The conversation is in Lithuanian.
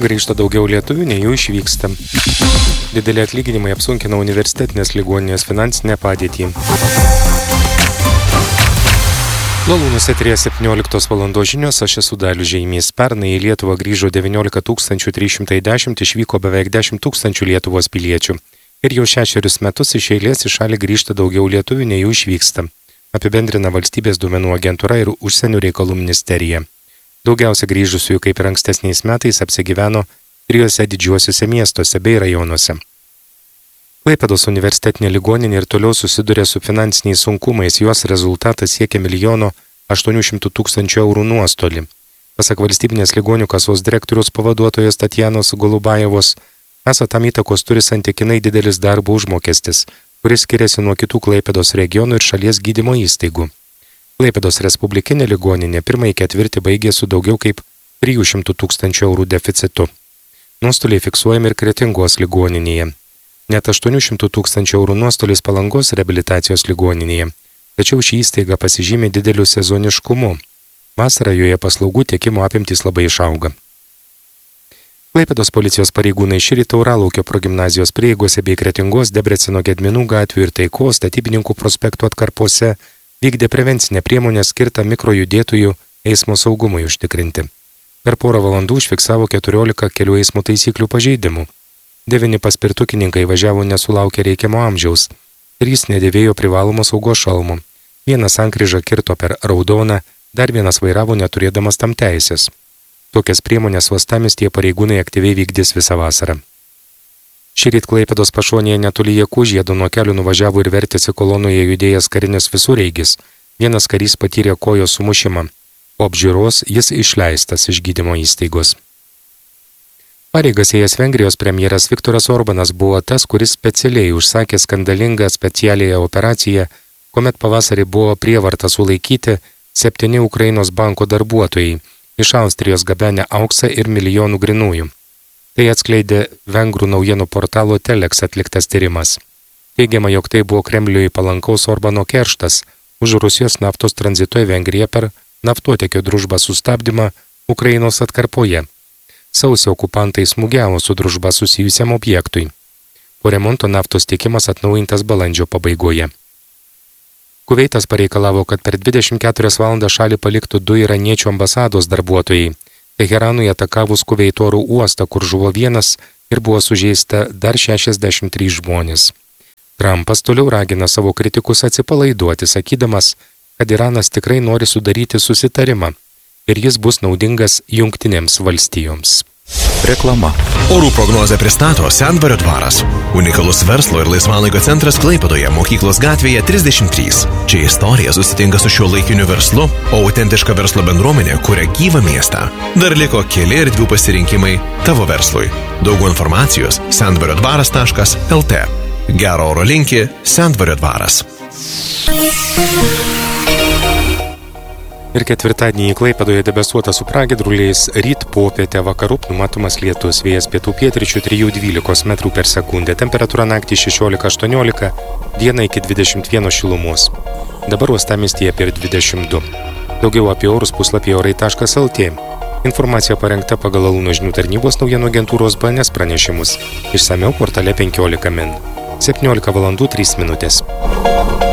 Grįžta daugiau lietuvių, nei jų išvyksta. Dideli atlyginimai apsunkina universitetinės ligoninės finansinę padėtį. Lalūnus eterėje 17 valandos žinios, aš esu Dalius Žeimys. Pernai į Lietuvą grįžo 19 310, išvyko beveik 10 000 Lietuvos piliečių. Ir jau 6 metus iš eilės į šalį grįžta daugiau lietuvių, nei jų išvyksta. Apibendrina Valstybės duomenų agentūra ir Užsienio reikalų ministerija. Daugiausia grįžusiųjų, kaip ir ankstesniais metais, apsigyveno 3 didžiuosiuose miestuose bei rajonuose. Klaipėdos universitetinė ligoninė ir toliau susiduria su finansiniais sunkumais, jos rezultatas siekia 1 800 000 eurų nuostolį. Pasak valstybinės ligonių kasos direktoriaus pavaduotojos Tatjanos Golubajevos, esą tam įtakos turi santykinai didelis darbo užmokestis, kuris skiriasi nuo kitų Klaipėdos regionų ir šalies gydymo įstaigų. Klaipėdos respublikinė ligoninė pirmąjį ketvirtį baigė su daugiau kaip 300 000 eurų deficitu. Nuostoliai fiksuojami ir Kretingos ligoninėje. Net 800 000 eurų nuostolis Palangos reabilitacijos ligoninėje, tačiau ši įstaiga pasižymė dideliu sezoniškumu. Vasarą joje paslaugų tiekimo apimtys labai išauga. Klaipėdos policijos pareigūnai šįryt Tauralaukio progimnazijos prieigose bei Kretingos, Debreceno, Gedminų gatvių ir Taikos statybininkų prospektų atkarpose vykdė prevencinę priemonę skirtą mikrojudėtojų eismo saugumui užtikrinti. Per porą valandų užfiksavo 14 kelių eismo taisyklių pažeidimų. 9 paspirtukininkai važiavo nesulaukę reikiamo amžiaus, 3 nedėvėjo privalomo saugos šalmo, 1 sankryžą kirto per raudoną, dar 1 vairavo neturėdamas tam teisės. Tokias priemonės uostamiestyje pareigūnai aktyviai vykdys visą vasarą. Šįryt Klaipėdos pašonėje netoli Jakūžiedo nuo kelių nuvažiavo ir vertėsi kolonoje judėjęs karinis visureigis. 1 karys patyrė kojos sumušimą, po apžiūros jis išleistas iš gydymo įstaigos. Pareigas ėjęs Vengrijos premjeras Viktoras Orbanas buvo tas, kuris specialiai užsakė skandalingą specialiąją operaciją, kuomet pavasarį buvo prievarta sulaikyti 7 Ukrainos banko darbuotojai, iš Austrijos gabenę auksą ir milijonų grynųjų. Tai atskleidė vengrų naujienų portalo Telex atliktas tyrimas. Teigiama, jog tai buvo Kremliui palankaus Orbano kerštas už Rusijos naftos tranzito į Vengriją per naftotiekio družbą sustabdymą Ukrainos atkarpoje. Sausio okupantai smūgiavo su družba susijusiam objektui. Po remonto naftos tiekimas atnaujintas balandžio pabaigoje. Kuveitas pareikalavo, kad per 24 valandas šalį paliktų 2 iraniečių ambasados darbuotojai. Teheranui atakavus Kuveito oro uostą, kur žuvo 1 ir buvo sužeista dar 63 žmonės. Trumpas toliau ragina savo kritikus atsipalaiduoti, sakydamas, kad Iranas tikrai nori sudaryti susitarimą ir jis bus naudingas Jungtinėms valstijoms. Reklama. Orų prognozę pristato Sendvario dvaras. Unikalus verslo ir laisvalaikio centras Klaipėdoje, Mokyklos gatvėje 33. Čia istorija susitinka su šiuolaikiniu verslu, o autentiška verslo bendruomenė kuria gyvą miestą. Dar liko keli erdvių pasirinkimai tavo verslui. Daugiau informacijos sendvariodvaras.lt. Gero oro linki Sendvario dvaras. Ir ketvirtadienį Klaipėdoje debesuota su pragiedruliais, ryt popietę vakarop numatomas lietus, vėjas pietų pietryčių 3–12 metrų per sekundę, temperatūra naktį 16–18, dieną iki 21 šilumos. Dabar uostamiestyje apie 22. Daugiau apie orus puslapyje orai.lt. Informacija parengta pagal Lalūnų žinių tarnybos naujienų agentūros BNS pranešimus. Išsamiau portale 15 min. 17 valandų 3 minutės.